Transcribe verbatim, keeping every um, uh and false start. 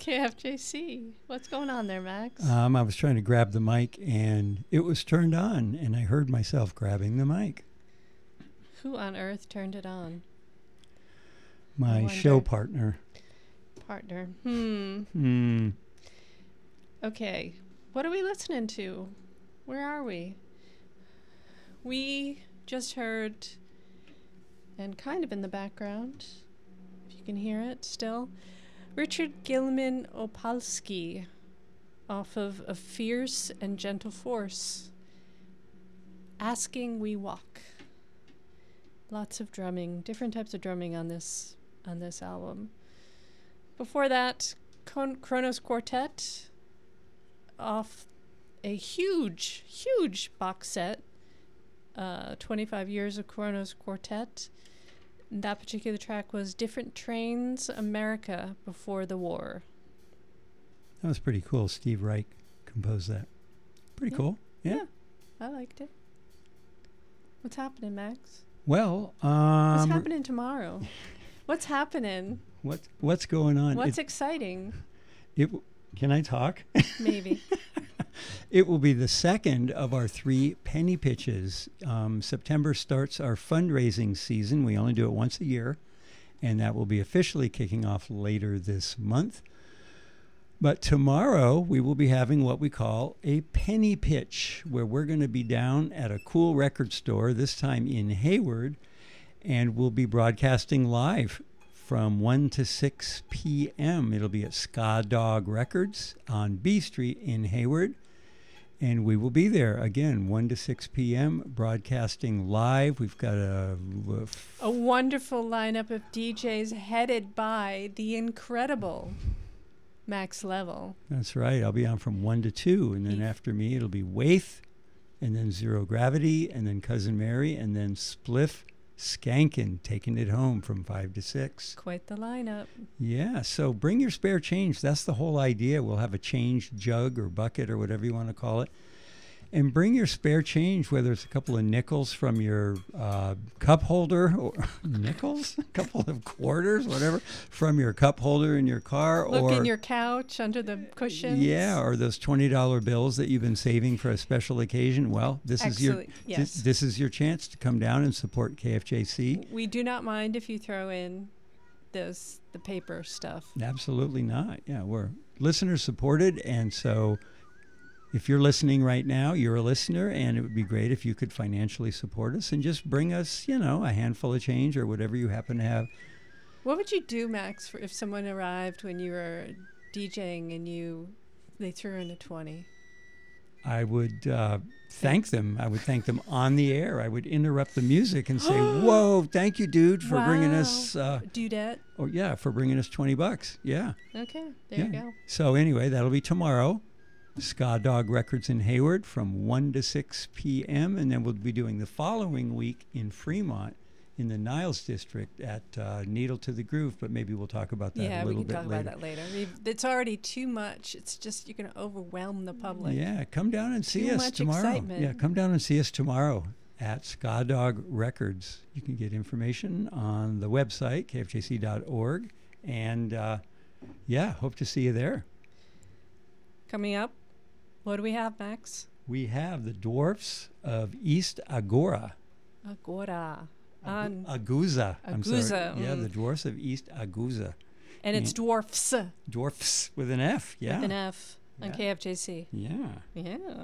K F J C. What's going on there, Max? Um, I was trying to grab the mic, and it was turned on, and I heard myself grabbing the mic. Who on earth turned it on? My show partner. Partner. Hmm. Hmm. Okay. What are we listening to? Where are we? We just heard, and kind of in the background, if you can hear it still, Richard Gilman Opalski off of A Fierce and Gentle Force. Asking We Walk. Lots of drumming, different types of drumming on this on this album. Before that, Con- Kronos Quartet off a huge, huge box set. Uh, twenty-five years of Kronos Quartet. That particular track was Different Trains, America Before the War. That was pretty cool. Steve Reich composed that. Pretty Yeah. cool. Yeah. Yeah, I liked it. What's happening, Max? Well, um, What's happening tomorrow? What's happening? What what's going on? What's it, exciting? it w- can I talk? Maybe. It will be the second of our three penny pitches. Um, September starts our fundraising season. We only do it once a year, and that will be officially kicking off later this month. But tomorrow we will be having what we call a penny pitch, where we're going to be down at a cool record store, this time in Hayward, and we'll be broadcasting live from one to six p.m. It'll be at Ska Dog Records on B Street in Hayward. And we will be there again, one to six p.m., broadcasting live. We've got a... a f- A wonderful lineup of D Js headed by the incredible Max Level. That's right. I'll be on from one to two. And then Ye- after me, it'll be Waith, and then Zero Gravity, and then Cousin Mary, and then Spliff Skankin taking it home from five to six. Quite the lineup. Yeah, so bring your spare change. That's the whole idea. We'll have a change jug or bucket or whatever you want to call it. And bring your spare change, whether it's a couple of nickels from your uh, cup holder, or nickels, a couple of quarters, whatever, from your cup holder in your car. Look or in your couch under the cushions. Yeah, or those twenty dollar bills that you've been saving for a special occasion. Well, this is your Excellent, yes. thi- this is your chance to come down and support K F J C. We do not mind if you throw in those the paper stuff. Absolutely not. Yeah, we're listener supported, and so if you're listening right now, you're a listener, and it would be great if you could financially support us and just bring us, you know, a handful of change or whatever you happen to have. What would you do, Max, for if someone arrived when you were DJing and you they threw in a twenty? I would uh, thank them. I would thank them on the air. I would interrupt the music and say, "Whoa, thank you, dude, for bringing us." Uh, Dudette. oh yeah, for bringing us twenty bucks. Yeah. Okay, there yeah. you go. So anyway, that'll be tomorrow. Ska Dog Records in Hayward from one to six p.m. And then we'll be doing the following week in Fremont in the Niles District at uh, Needle to the Groove. But maybe we'll talk about that Yeah, a we little can bit talk later. about that later. We've, it's already too much. It's just you're going to overwhelm the public. Yeah, come down and see Too us much tomorrow. excitement. Yeah, come down and see us tomorrow at Ska Dog Records. You can get information on the website, k f j c dot org. And uh, yeah, hope to see you there. Coming up, what do we have, Max? We have the Dwarfs of East Agora. Agora. Agu- On, Aguza. I'm sorry. Aguza, Yeah, mm. the Dwarfs of East Aguza. and it's dwarfs Dwarfs with an F. Yeah. with an F on Yeah. K F J C. Yeah. Yeah.